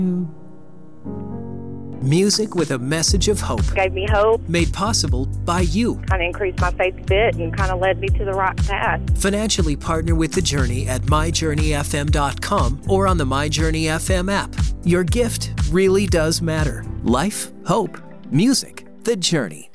Music with a message of hope. Gave me hope. Made possible by you. Kind of increased my faith a bit and kind of led me to the right path. Financially partner with The Journey at myjourneyfm.com or on the My Journey FM app. Your gift really does matter. Life, hope, music, The Journey.